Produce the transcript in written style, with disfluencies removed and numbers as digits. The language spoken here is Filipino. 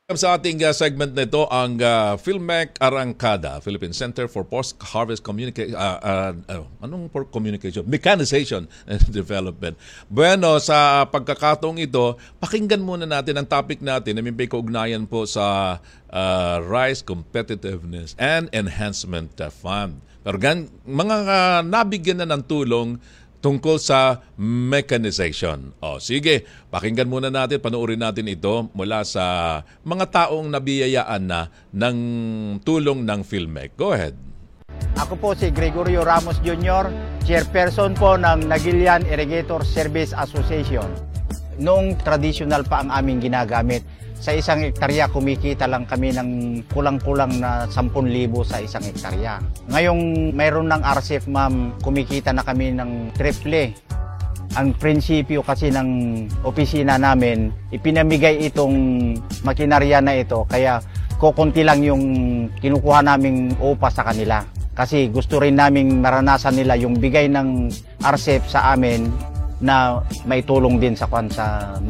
Sa ating segment na ito, ang PhilMec Arangkada, Philippine Center for Post-Harvest Communication, Mechanization and Development. Bueno, sa pagkakataong ito, pakinggan muna natin ang topic natin na may kaugnayan po sa Rice Competitiveness and Enhancement Fund. Pero mga nabigyan na ng tulong tungkol sa mechanization. Sige, pakinggan muna natin, panoorin natin ito mula sa mga taong nabiyayaan na ng tulong ng PhilMec. Go ahead. Ako po si Gregorio Ramos Jr., chairperson po ng Nagilian Irrigator Service Association. Noong traditional pa ang aming ginagamit, sa isang hektarya kumikita lang kami ng kulang-kulang na 10,000 sa isang hektarya. Ngayong mayroon ng RCF, ma'am, kumikita na kami ng triple. Ang prinsipyo kasi ng opisina namin, ipinamigay itong makinarya na ito, kaya kukunti lang yung kinukuha naming upa sa kanila. Kasi gusto rin naming maranasan nila yung bigay ng RCF sa amin na may tulong din sa